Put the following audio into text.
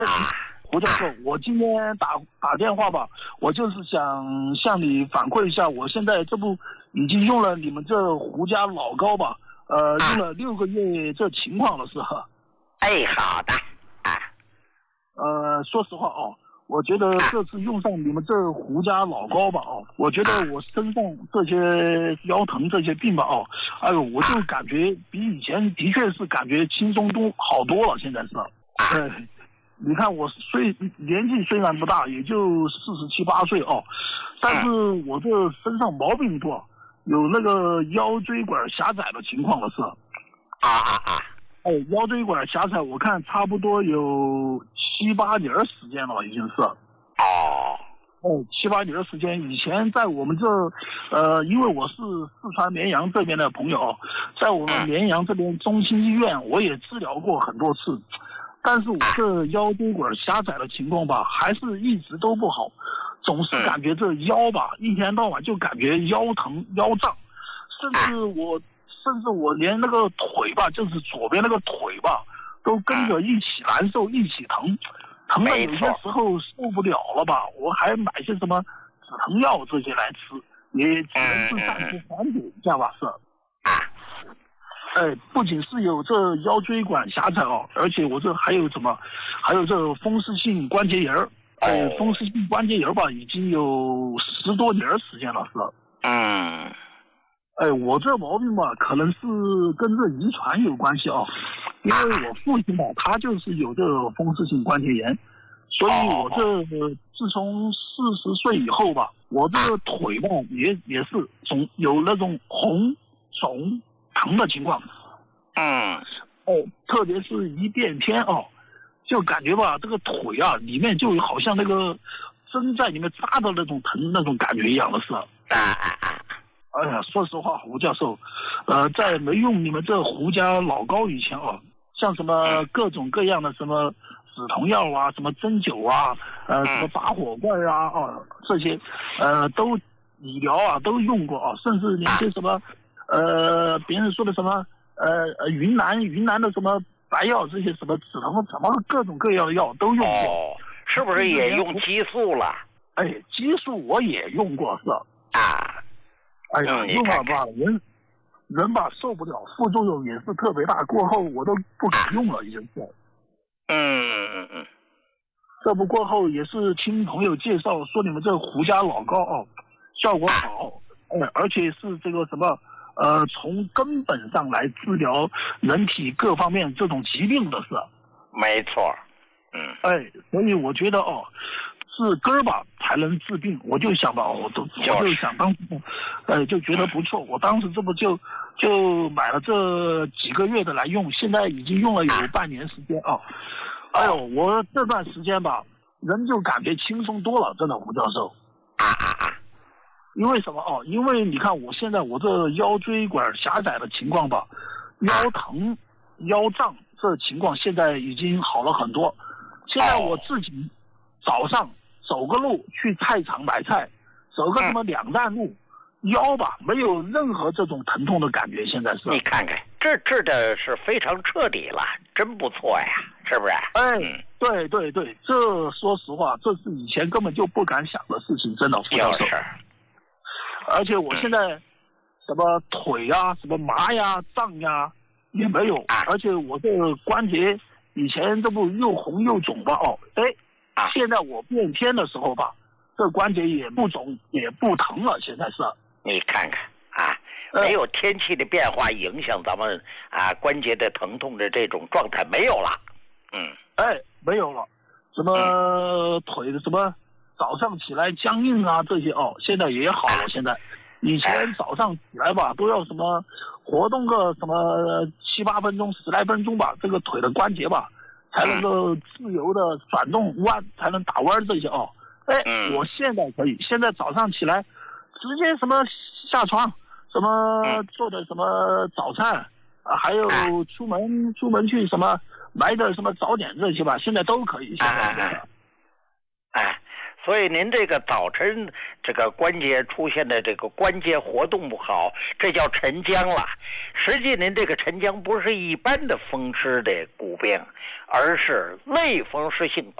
胡教授，我今天打电话吧，我就是想向你反馈一下，我现在这不已经用了你们这胡家老高吧，用了6个月，这情况了是吧？ 哎，好的。 说实话我觉得这次用上你们这胡家老高吧我觉得我身上这些腰疼这些病吧哎呦，我就感觉比以前的确是感觉轻松好多了，现在是。你看我年纪虽然不大，也就47、8岁但是我这身上毛病多，有那个腰椎管狭窄的情况了是。腰椎管狭窄，我看差不多有7、8年时间了，已经是。7、8年时间，以前在我们这，因为我是四川绵阳这边的朋友，在我们绵阳这边中心医院，我也治疗过很多次，但是我这腰椎管狭窄的情况吧，还是一直都不好，总是感觉这腰吧，一天到晚就感觉腰疼、腰胀，甚至我连那个腿吧，就是左边那个腿吧，都跟着一起难受，一起疼。疼的有些时候受不了了吧，我还买些什么止疼药这些来吃，也只能是暂时缓解一下吧，是。不仅是有这腰椎管狭窄而且我这还有这风湿性关节炎风湿性关节炎吧，已经有10多年时间了，是。我这毛病吧，可能是跟这遗传有关系因为我父亲吧，他就是有这风湿性关节炎，所以我这自从40岁以后吧，我这个腿吧也是有那种红肿疼的情况。特别是一变天就感觉吧，这个腿里面就好像那个针在里面扎的那种疼那种感觉一样的是。哎呀，说实话，胡教授，在没用你们这胡家老高以前像什么各种各样的什么止疼药什么针灸什么拔火罐这些都理疗都用过甚至连些什么别人说的什么云南的什么白药这些什么止疼什么各种各样的药都用过。 是不是也用激素了？ 激素我也用过是。用了吧，人吧受不了，副作用也是特别大，过后我都不敢用了，已经是。这不过后也是听朋友介绍说你们这胡家老高效果好，而且是这个什么从根本上来治疗人体各方面这种疾病的是。 没错。 所以我觉得治根儿吧才能治病，我就想吧，我就想当时就觉得不错，我当时这不就买了这几个月的来用，现在已经用了有半年时间我这段时间吧，人就感觉轻松多了，真的，胡教授。因为什么因为你看我现在我这腰椎管狭窄的情况吧，腰疼、腰胀这情况现在已经好了很多。现在我自己早上走个路去菜场买菜，走个什么2站路，腰吧没有任何这种疼痛的感觉，现在是。 你看看，这治的是非常彻底了，真不错呀，是不是？ 对，这说实话，这是以前根本就不敢想的事情，真的，胡教授。而且我现在什么腿什么麻呀、胀呀也没有，而且我这个关节以前这不又红又肿吧现在我变天的时候吧，这关节也不肿也不疼了，现在是。 你看看没有天气的变化影响咱们关节的疼痛的这种状态没有了。 没有了，什么腿的什么早上起来僵硬这些现在也好了。现在以前早上起来吧都要什么活动个什么7、8分钟10来分钟吧，这个腿的关节吧才能够自由的转动弯，才能打弯这些我现在可以，现在早上起来直接什么下床，什么做的什么早餐还有出门去什么买点什么早点这些吧，现在都可以。现在所以您这个早晨这个关节出现的这个关节活动不好，这叫沉僵了。实际您这个沉僵不是一般的风湿的骨病，而是类风湿性